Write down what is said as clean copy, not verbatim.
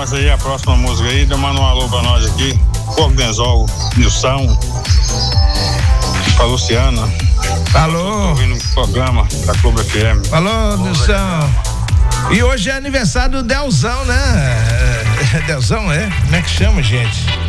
nós aí a próxima música aí, manda um alô pra nós aqui. Fogo Denzol, Nilson, pra Luciana. Alô. Ouvindo o programa da Clube FM. Alô, Nilson. E hoje é aniversário do Delzão, né? Delzão, é? Como é que chama, gente?